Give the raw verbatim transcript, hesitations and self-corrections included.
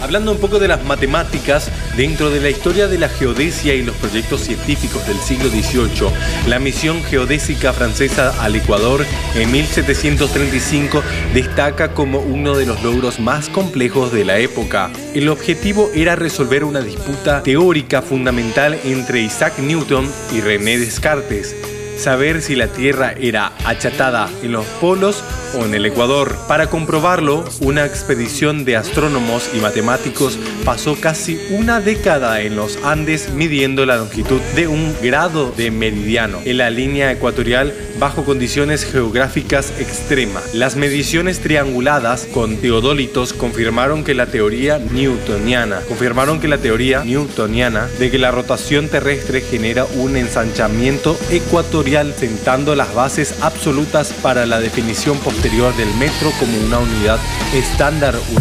Hablando un poco de las matemáticas, dentro de la historia de la geodesia y los proyectos científicos del siglo dieciocho, la misión geodésica francesa al Ecuador en mil setecientos treinta y cinco destaca como uno de los logros más complejos de la época. El objetivo era resolver una disputa teórica fundamental entre Isaac Newton y René Descartes: saber si la Tierra era achatada en los polos o en el Ecuador. Para comprobarlo, una expedición de astrónomos y matemáticos pasó casi una década en los Andes midiendo la longitud de un grado de meridiano en la línea ecuatorial bajo condiciones geográficas extremas. Las mediciones trianguladas con teodolitos confirmaron que la teoría newtoniana, confirmaron que la teoría newtoniana de que la rotación terrestre genera un ensanchamiento ecuatorial, sentando las bases absolutas para la definición posterior del metro como una unidad estándar